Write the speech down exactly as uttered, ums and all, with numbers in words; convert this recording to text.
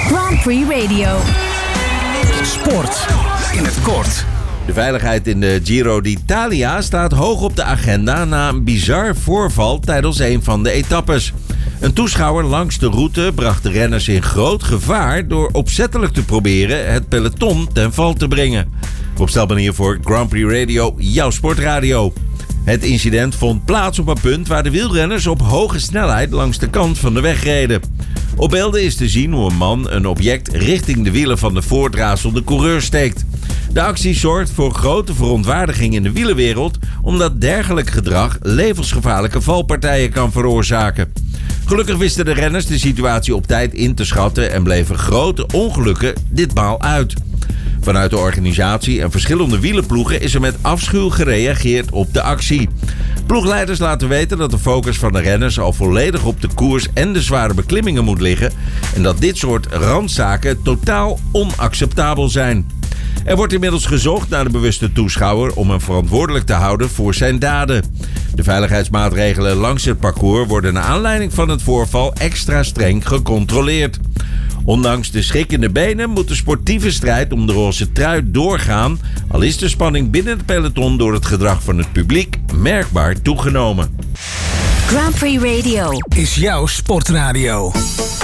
Grand Prix Radio. Sport in het kort. De veiligheid in de Giro d'Italia staat hoog op de agenda na een bizar voorval tijdens een van de etappes. Een toeschouwer langs de route bracht de renners in groot gevaar door opzettelijk te proberen het peloton ten val te brengen. Opstelbaar hier voor Grand Prix Radio, jouw sportradio. Het incident vond plaats op een punt waar de wielrenners op hoge snelheid langs de kant van de weg reden. Op beelden is te zien hoe een man een object richting de wielen van de voortrazelde coureur steekt. De actie zorgt voor grote verontwaardiging in de wielerwereld, omdat dergelijk gedrag levensgevaarlijke valpartijen kan veroorzaken. Gelukkig wisten de renners de situatie op tijd in te schatten en bleven grote ongelukken ditmaal uit. Vanuit de organisatie en verschillende wielerploegen is er met afschuw gereageerd op de actie. Ploegleiders laten weten dat de focus van de renners al volledig op de koers en de zware beklimmingen moet liggen en dat dit soort randzaken totaal onacceptabel zijn. Er wordt inmiddels gezocht naar de bewuste toeschouwer om hem verantwoordelijk te houden voor zijn daden. De veiligheidsmaatregelen langs het parcours worden naar aanleiding van het voorval extra streng gecontroleerd. Ondanks de schrikkende benen moet de sportieve strijd om de roze trui doorgaan, al is de spanning binnen het peloton door het gedrag van het publiek merkbaar toegenomen. Grand Prix Radio is jouw sportradio.